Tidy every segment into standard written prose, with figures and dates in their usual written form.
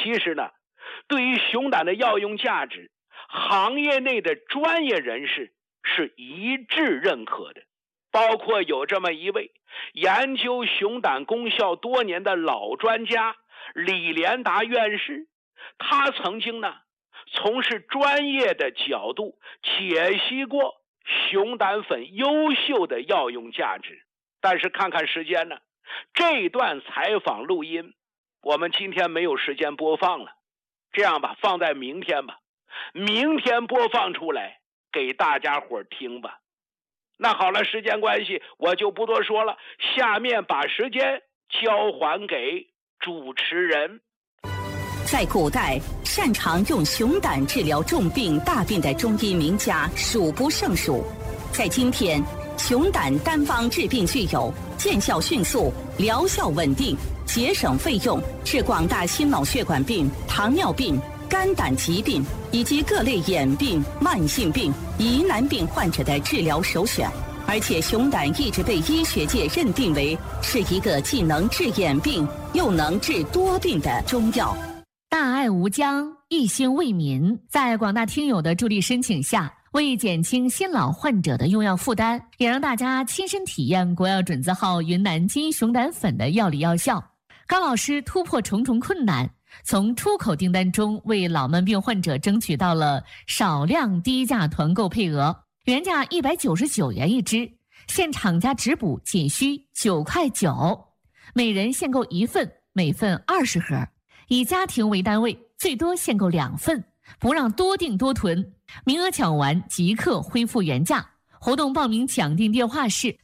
其实呢，对于熊胆的药用价值，行业内的专业人士是一致认可的，包括有这么一位研究熊胆功效多年的老专家李连达院士，他曾经呢从事专业的角度解析过熊胆粉优秀的药用价值。但是看看时间呢，这段采访录音我们今天没有时间播放了，这样吧，放在明天吧，明天播放出来给大家伙听吧。那好了，时间关系我就不多说了，下面把时间交还给主持人。 在古代，擅长用熊胆治疗重病大病的中医名家数不胜数。在今天，熊胆单方治病具有见效迅速、疗效稳定、节省费用，是广大心脑血管病、糖尿病、肝胆疾病以及各类眼病、慢性病、疑难病患者的治疗首选。而且熊胆一直被医学界认定为是一个既能治眼病又能治多病的中药。 大爱无疆，一心为民，在广大听友的助力申请下，为减轻新老患者的用药负担，也让大家亲身体验国药准字号云南金熊胆粉的药理药效。高老师突破重重困难，从出口订单中为老慢病患者争取到了少量低价团购配额，原价199元一支，现厂家直补仅需9块9，每人限购1份，每份20盒，以家庭为单位，最多限购2份，不让多订多囤，名额抢完即刻恢复原价。活动报名抢订电话是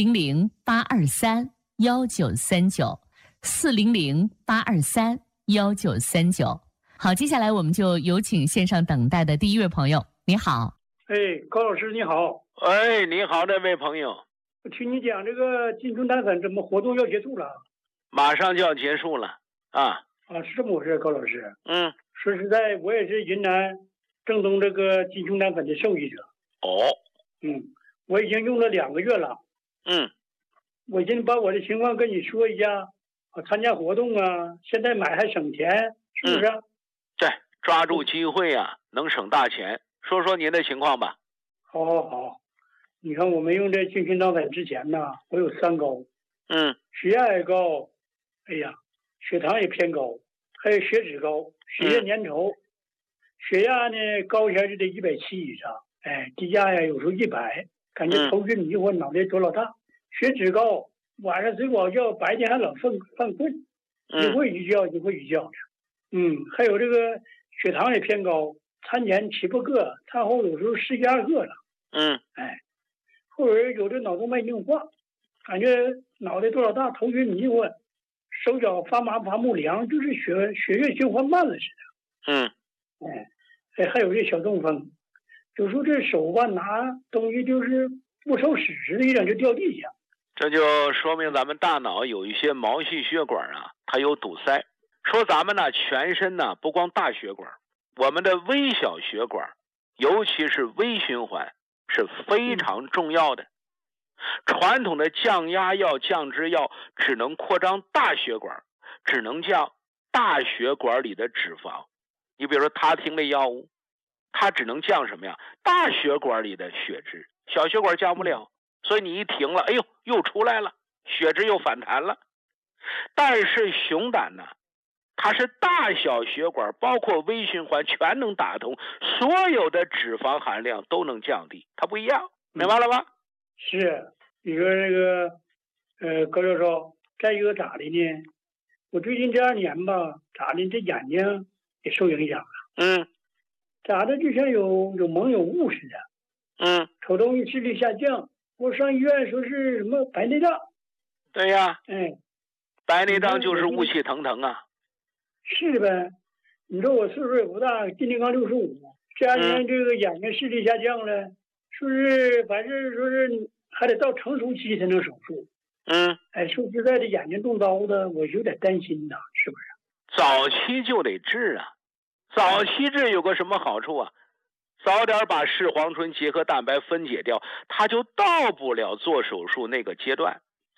400-823-1939，400-823-1939。好，接下来我们就有请线上等待的第一位朋友。你好。 高老师你好。 你好，这位朋友。 我听你讲这个金熊胆粉怎么活动要结束了？ 马上就要结束了啊， 是这么回事，高老师。说实在，我也是云南正宗这个金熊胆粉的受益者。我已经用了2个月了。我先把我的情况跟你说一下。参加活动啊，现在买还省钱，是不是？ 对，抓住机会啊，能省大钱。说说您的情况吧。 好。你看我们用这金熊胆粉之前呢，我有3高。血压也高，血糖也偏高，还有血脂高，血液粘稠。血压呢高前就得170以上，低压呀有时候100，感觉头晕迷糊，脑袋多老大。血脂高，晚上睡不好觉，白天还老犯困，一会一觉一会一觉的。还有这个血糖也偏高，餐前7、8个，餐后有时候10、12个了。后边有这脑动脉硬化，感觉脑袋多老大，头晕迷糊，手脚发麻发木凉，就是血液循环慢了似的。还有这小中风，有时候这手吧拿东西就是不收拾似的，一整就掉地下。 这就说明咱们大脑有一些毛细血管啊，它有堵塞。说咱们呢全身呢不光大血管，我们的微小血管，尤其是微循环是非常重要的。传统的降压药、降脂药只能扩张大血管，只能降大血管里的脂肪。你比如说他汀类药物，它只能降什么呀？大血管里的血脂，小血管降不了，所以你一停了，又出来了，血脂又反弹了。但是熊胆呢，它是大小血管包括微循环全能打通，所有的脂肪含量都能降低，它不一样，明白了吧？ 是，你说这个高教授，再一个咋的呢？我最近这2年吧，咋的，这眼睛也受影响了。咋的，就像有蒙有雾似的。瞅东西视力下降，我上医院说是什么白内障。 对呀。白内障就是雾气腾腾啊。 是呗，你说我岁数也不大，今年刚65，这2年这个眼睛视力下降了，说是反正说是还得到成熟期才能手术。说实在的，眼睛动刀的，我有点担心呐，是不是？ 早期就得治啊，早期治有个什么好处啊？早点把视黄醇结合蛋白分解掉，它就到不了做手术那个阶段。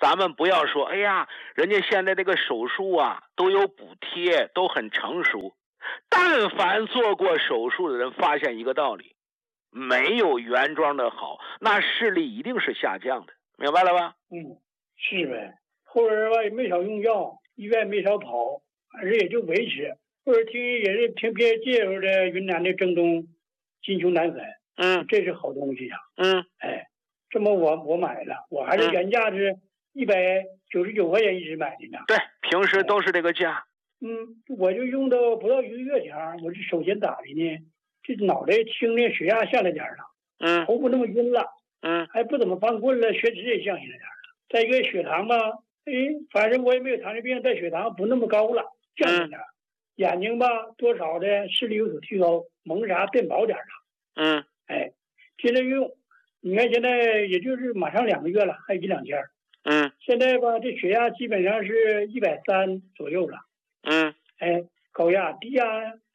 咱们不要说，哎呀，人家现在这个手术啊都有补贴，都很成熟。但凡做过手术的人发现一个道理，没有原装的好，那视力一定是下降的，明白了吧？ 是呗。后边吧也没少用药，医院没少跑，反正也就维持。或者也是听别人介绍的云南的正宗金熊胆粉，这是好东西呀。这么我买了，我还是原价是199块钱一支买的呢。 对，平时都是这个价。 我就用到不到1个月前，我是首先咋的呢？这脑袋轻的，血压下来点了，头不那么晕了，还不怎么犯困了，血脂也降下来点了。再一个血糖吧，反正我也没有糖尿病，但血糖不那么高了，降下来点。眼睛吧，多少的视力有所提高，蒙啥变薄点了。接着用，你看现在也就是马上2个月了，还有1-2天。现在吧，这血压基本上是130左右了。高压低压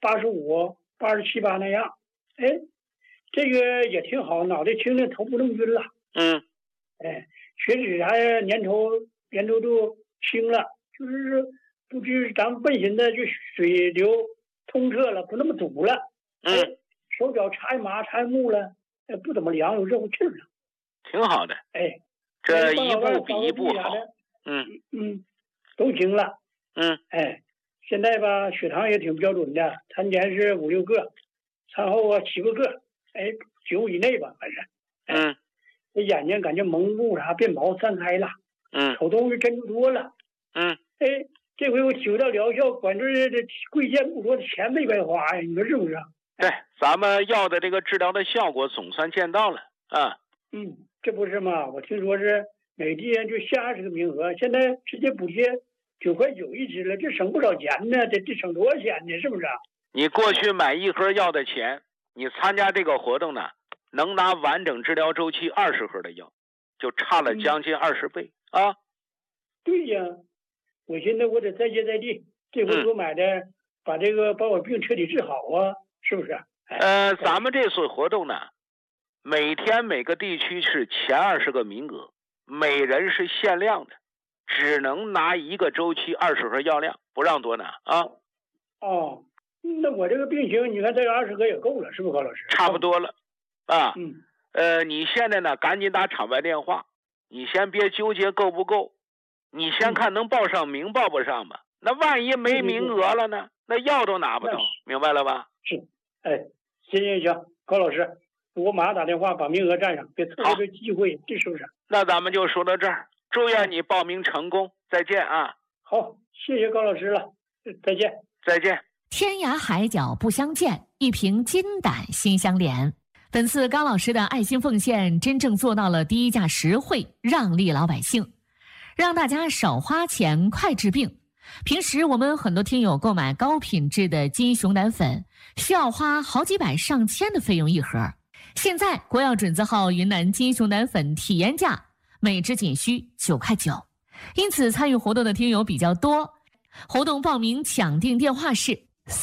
85、87、8那样。这个也挺好，脑袋轻的，头不那么晕了。血脂还粘稠度轻了，就是不知咱们奔寻的就水流通彻了，不那么堵了。手脚插一麻插一木了，不怎么凉，有热乎气了， 挺好的。这一步比一步好。 都行了。现在吧血糖也挺标准的，餐前是5、6个，餐后啊7、8个，9以内吧，反正。这眼睛感觉蒙雾啥变薄散开了，瞅东西真多了。这回我体会到疗效，管这贵贱不说，钱没白花呀，你说是不是？ 对，咱们要的这个治疗的效果总算见到了啊。 这不是吗？我听说是每天就下20个名额，现在直接补贴9.9块一支了，这省不少钱呢，这省多少钱呢？是不是？ 你过去买一盒药的钱，你参加这个活动呢，能拿完整治疗周期20盒的药，就差了将近20倍啊。 对呀，我现在我得再接再厉，这回我买的，把我病彻底治好啊，是不是？ 咱们这次活动呢，每天每个地区是前20个名额，每人是限量的，只能拿1个周期20盒药量，不让多拿啊。 那我这个病情，你看这个20盒也够了，是不是高老师？ 差不多了啊。你现在呢，赶紧打场外电话，你先别纠结够不够，你先看能报上名报不上吧。那万一没名额了呢？那药都拿不到，明白了吧？ 是。行，高老师，我马上打电话把名额占上，别错过这机会，这是不是？ 那咱们就说到这儿，祝愿你报名成功，再见啊！ 好，谢谢高老师了，再见。 再见。 天涯海角不相见，一瓶金胆心相连。本次高老师的爱心奉献，真正做到了低价实惠，让利老百姓，让大家少花钱，快治病。平时我们很多听友购买高品质的金熊胆粉，需要花好几百上千的费用一盒。现在国药准字号云南金熊胆粉体验价每支仅需9.9块，因此参与活动的听友比较多。活动报名抢订电话是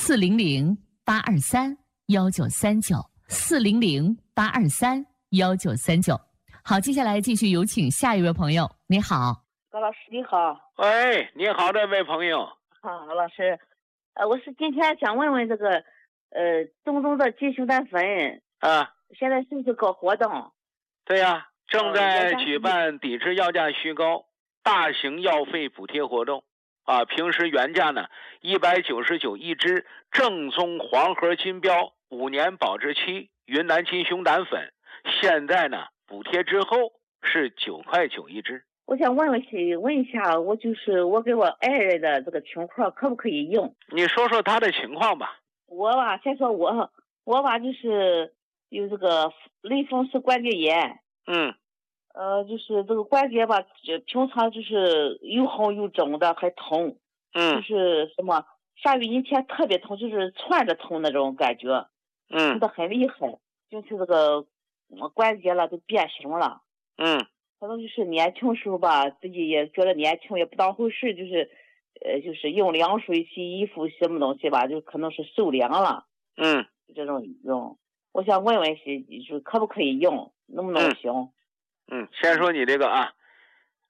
400-823-1939，400-823-1939。好，接下来继续有请下一位朋友。你好， 高老师你好。 你好，这位朋友。 高老师，我是今天想问问这个正宗的金熊胆粉现在是不是搞活动？ 对呀，正在举办抵制药价虚高大型药费补贴活动啊。平时原价呢199一支，正宗黄盒金标5年保质期云南金熊胆粉，现在呢补贴之后是9.9块一支。 我想问一下，我给我爱人的这个情况可不可以用？ 你说说他的情况吧。 我吧，先说我吧，就是有这个类风湿关节炎。就是这个关节吧，平常就是又红又肿的，还疼。就是什么下雨阴天特别疼，就是窜着疼那种感觉。疼得很厉害，就是这个关节了都变形了。可能就是年轻时候吧，自己也觉得年轻也不当回事，就是用凉水洗衣服什么东西吧，就可能是受凉了。这种用，我想问问是可不可以用，能不能行？ 先说你这个啊，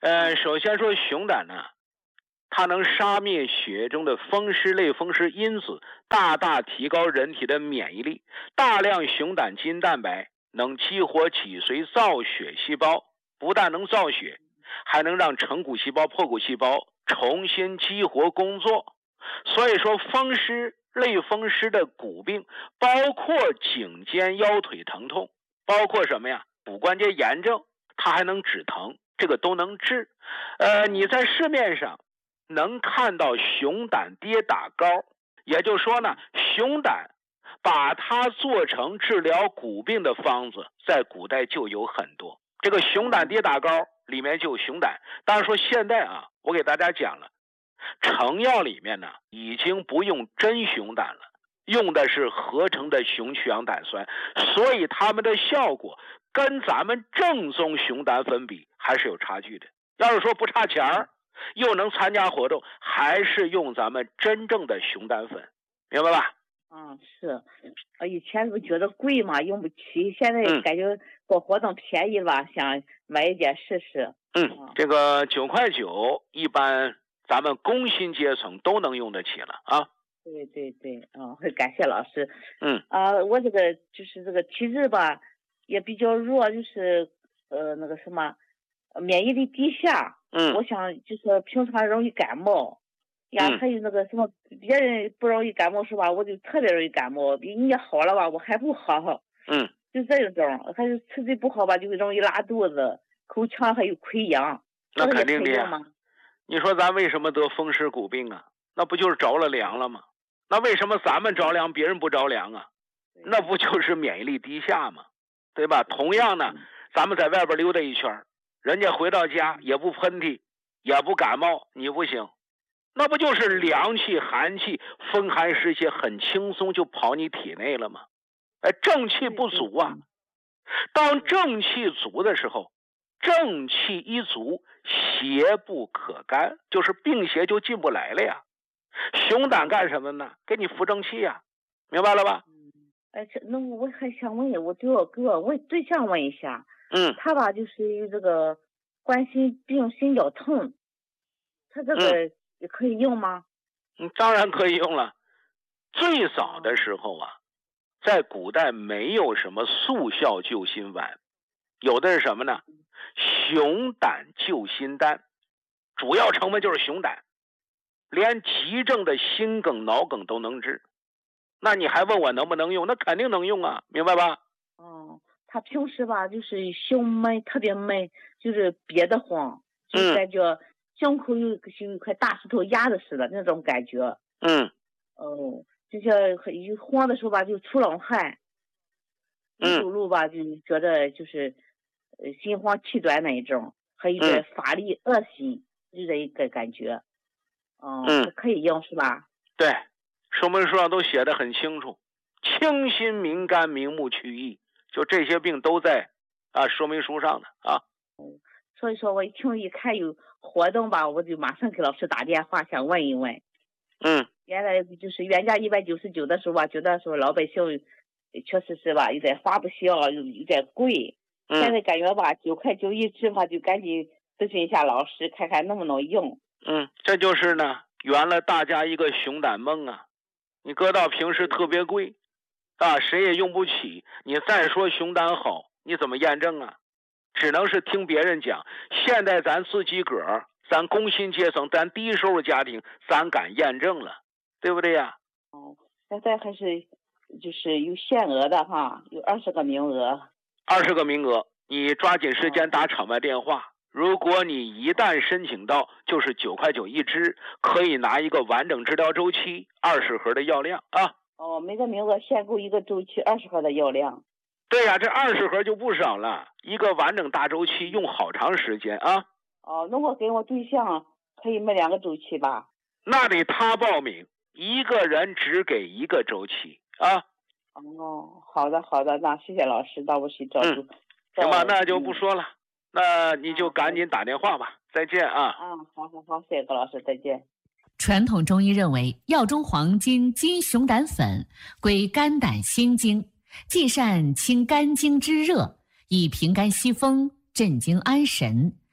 首先说熊胆呢，它能杀灭血中的风湿类风湿因子，大大提高人体的免疫力。大量熊胆基因蛋白能激活脊髓造血细胞，不但能造血，还能让成骨细胞、破骨细胞重新激活工作。所以说风湿类风湿的骨病，包括颈肩腰腿疼痛，包括什么呀？骨关节炎症，它还能止疼，这个都能治。你在市面上能看到熊胆跌打膏，也就是说呢，熊胆把它做成治疗骨病的方子，在古代就有很多。这个熊胆跌打膏里面就有熊胆。当然说现在啊，我给大家讲了，成药里面呢已经不用真熊胆了，用的是合成的熊去氧胆酸，所以它们的效果跟咱们正宗熊胆粉比还是有差距的。要是说不差钱儿，又能参加活动，还是用咱们真正的熊胆粉，明白吧？ 是，以前不觉得贵嘛，用不起，现在感觉做活动便宜吧，想买一点试试。 这个9块9，一般咱们工薪阶层都能用得起了啊。 对，感谢老师。我这个就是这个体质吧，也比较弱，就是那个什么，免疫力低下。我想就是平常容易感冒。还有那个什么，别人不容易感冒是吧？我就特别容易感冒，人家好了吧，我还不好。就这种，还是吃的不好吧，就会容易拉肚子，口腔还有溃疡。 那肯定的呀。你说咱为什么得风湿骨病啊？那不就是着了凉了吗？那为什么咱们着凉，别人不着凉啊？那不就是免疫力低下吗？对吧？同样呢，咱们在外边溜达一圈，人家回到家也不喷嚏，也不感冒，你不行。那不就是凉气、寒气、风寒湿邪很轻松就跑你体内了吗？正气不足啊。当正气足的时候，正气一足，邪不可干，就是病邪就进不来了呀。熊胆干什么呢？给你扶正气呀，明白了吧？ 那我还想问，我对我哥，我对象问一下。他吧就是这个冠心病、心绞痛，他这个也可以用吗？ 当然可以用了。最早的时候啊，在古代没有什么速效救心丸，有的是什么呢？熊胆救心丹，主要成分就是熊胆，连急症的心梗、脑梗都能治。那你还问我能不能用？那肯定能用啊，明白吧？ 他平时吧就是胸闷，特别闷，就是憋得慌，就感觉胸口有一块大石头压着似的那种感觉。就像一慌的时候吧，就出冷汗。走路吧就觉得就是心慌气短那一种，还有点乏力、恶心，就这一个感觉。可以用是吧？ 对，说明书上都写得很清楚，清心明肝、明目祛翳，就这些病都在说明书上的啊。 所以说我一看有活动吧，我就马上给老师打电话，想问一问。原来就是原价199的时候吧，觉得说老百姓确实是吧，有点花不消，有点贵。现在感觉吧，9块9一支吧，就赶紧咨询一下老师，看看能不能用。 这就是呢，圆了大家一个熊胆梦啊。你搁到平时特别贵啊，谁也用不起。你再说熊胆好，你怎么验证啊？只能是听别人讲。现在咱自己个儿，咱工薪阶层，咱低收入家庭，咱敢验证了，对不对呀？ 现在还是就是有限额的哈，有20个名额。 20个名额，你抓紧时间打场外电话。如果你一旦申请到，就是9块9一支，可以拿一个完整治疗周期20盒的药量啊。 每个名额限购1个周期20盒的药量。 对呀，这20盒就不少了，一个完整大周期用好长时间啊。 那我跟我对象可以买2个周期吧？ 那得他报名，一个人只给1个周期啊。 好的，那谢谢老师，那我去照顾。 行吧，那就不说了。那你就赶紧打电话吧，再见啊！ 好，谢谢葛老师，再见。 传统中医认为，药中黄金金熊胆粉归肝胆心经，既善清肝经之热，以平肝息风、镇惊安神，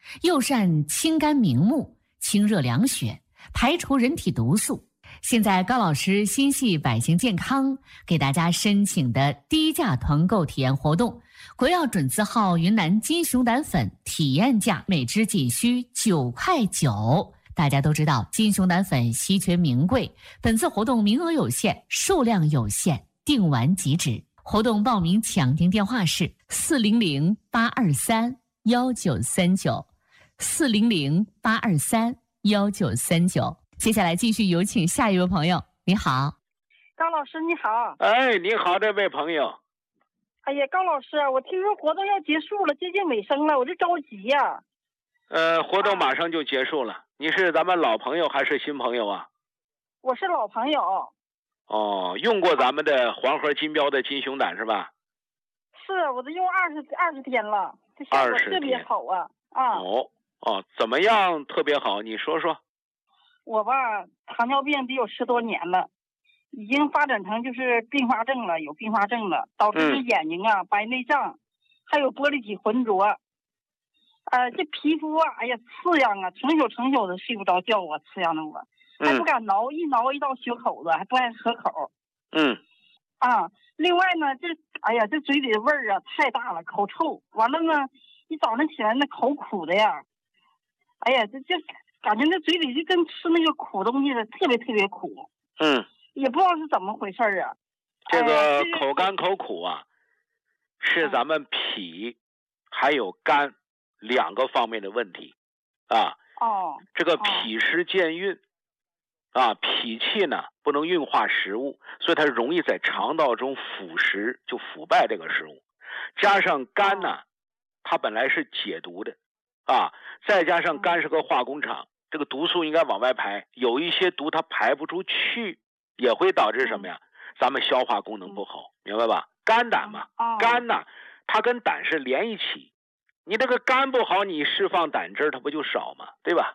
又善清肝明目、清热凉血，排除人体毒素。现在高老师心系百姓健康，给大家申请的低价团购体验活动，国药准字号云南金熊胆粉体验价每支仅需9块9。大家都知道金熊胆粉稀缺名贵，本次活动名额有限，数量有限，订完即止。活动报名抢订电话是400-823-1939，400-823-1939。接下来继续有请下一位朋友。你好， 高老师你好。 哎，你好，这位朋友。 哎呀，高老师，我听说活动要结束了，接近尾声了，我就着急呀。 活动马上就结束了。你是咱们老朋友还是新朋友啊？ 我是老朋友。 哦，用过咱们的黄河金标的金熊胆是吧？ 是，我都用20天了，这效果特别好啊。 怎么样特别好？你说说。 我吧，糖尿病得有10多年了，已经发展成就是并发症了，有并发症了，导致眼睛啊白内障，还有玻璃体浑浊。这皮肤啊，哎呀，刺痒啊，成宿的睡不着觉啊，刺痒的我，还不敢挠，一挠一道血口子，还不爱合口。另外呢，这嘴里的味儿啊太大了，口臭。完了呢，一早上起来那口苦的呀，哎呀，这感觉那嘴里就跟吃那个苦东西似的，特别苦。也不知道是怎么回事啊。 这个口干口苦啊，是咱们脾还有肝2个方面的问题啊。这个脾湿健运啊，脾气呢不能运化食物，所以它容易在肠道中腐蚀，就腐败这个食物。加上肝呢，它本来是解毒的啊，再加上肝是个化工厂，这个毒素应该往外排，有一些毒它排不出去，也会导致什么呀？咱们消化功能不好，明白吧？肝胆嘛，肝呢，它跟胆是连一起，你这个肝不好，你释放胆汁它不就少吗？对吧？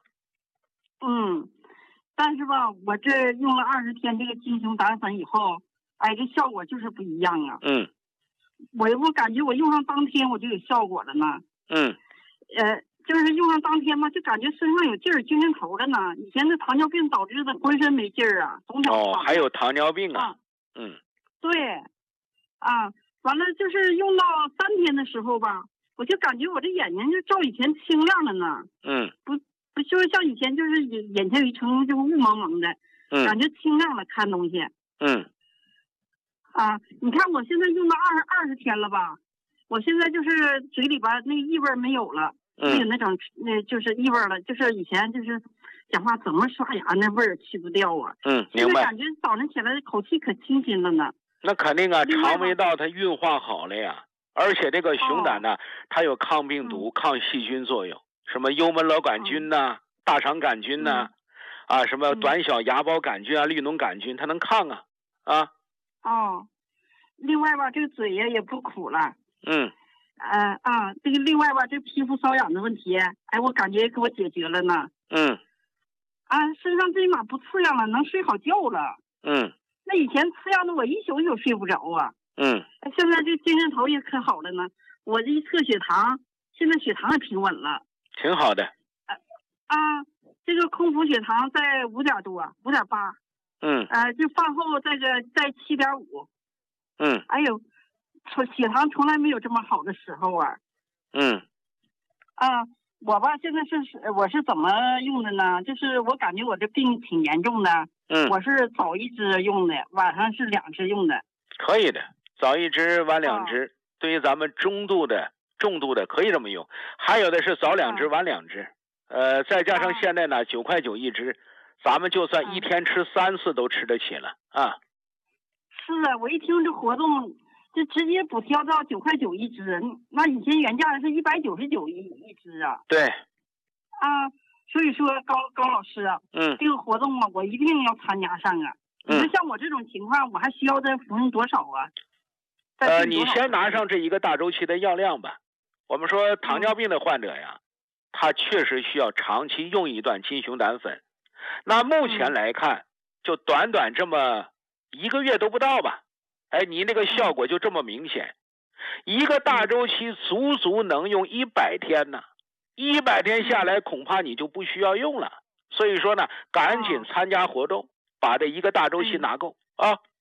但是吧，我这用了20天这个金熊胆粉以后，这效果就是不一样啊。我感觉我用上当天我就有效果了呢。就是用上当天嘛，就感觉身上有劲儿，精神头了呢。以前的糖尿病导致的浑身没劲儿啊，总想还有糖尿病啊。 对，完了就是用到3天的时候吧，我就感觉我这眼睛就照以前清亮了呢。不就是像以前就是眼前有一层就是雾蒙蒙的，感觉清亮了，看东西。你看我现在用到20天了吧，我现在就是嘴里吧那个异味没有了。没有那种就是异味了，就是以前就是讲话怎么刷牙那味儿去不掉啊。 明白。 感觉早上起来口气可清新了呢。 那肯定啊，肠胃道它运化好了呀，而且这个熊胆呢，它有抗病毒、抗细菌作用，什么幽门螺杆菌呐、大肠杆菌呐，什么短小芽孢杆菌啊、绿脓杆菌，它能抗啊。 另外吧，这个嘴呀也不苦了。这个另外吧，这皮肤瘙痒的问题，我感觉给我解决了呢。身上这码不刺痒了，能睡好觉了。那以前刺痒的我一宿睡不着啊。现在这精神头也可好了呢。我这一测血糖，现在血糖也平稳了。 挺好的。 这个空腹血糖在5点多，5.8。就饭后在7.5。哎呦。血糖从来没有这么好的时候啊。我吧现在我是怎么用的呢？就是我感觉我这病挺严重的。我是早1支用的，晚上是2支用的。 可以的，早1支，晚2支。对于咱们中度的、重度的可以这么用。还有的是早2支，晚2支。再加上现在呢9块9一支，咱们就算一天吃3次都吃得起了啊。 是啊，我一听这活动。就直接补贴到9块9一支，那以前原价是199一支啊。 对。 所以说高老师啊，这个活动啊，我一定要参加上啊。你说像我这种情况，我还需要再服用多少啊？ 你先拿上这一个大周期的药量吧。我们说糖尿病的患者呀，他确实需要长期用一段金熊胆粉。那目前来看，就短这么1个月都不到吧。你那个效果就这么明显，一个大周期足能用100天呢。 100天下来恐怕你就不需要用了。所以说呢，赶紧参加活动，把这1个大周期拿够啊。